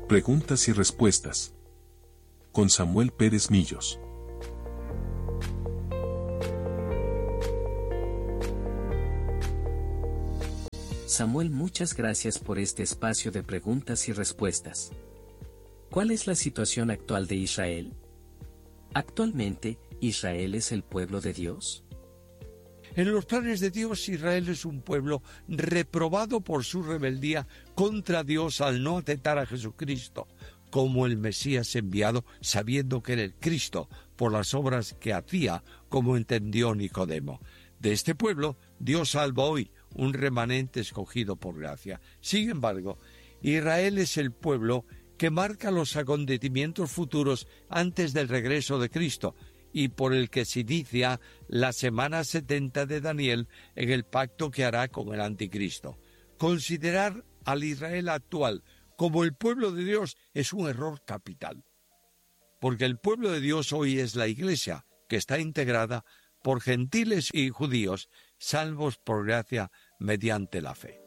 Preguntas y respuestas. Con Samuel Pérez Millos. Samuel, muchas gracias por este espacio de preguntas y respuestas. ¿Cuál es la situación actual de Israel? Actualmente, ¿Israel es el pueblo de Dios? En los planes de Dios, Israel es un pueblo reprobado por su rebeldía contra Dios al no aceptar a Jesucristo como el Mesías enviado, sabiendo que era el Cristo por las obras que hacía, como entendió Nicodemo. De este pueblo, Dios salva hoy un remanente escogido por gracia. Sin embargo, Israel es el pueblo que marca los acontecimientos futuros antes del regreso de Cristo, y por el que se inicia la semana 70 de Daniel en el pacto que hará con el anticristo. Considerar al Israel actual como el pueblo de Dios es un error capital, porque el pueblo de Dios hoy es la Iglesia, que está integrada por gentiles y judíos, salvos por gracia mediante la fe.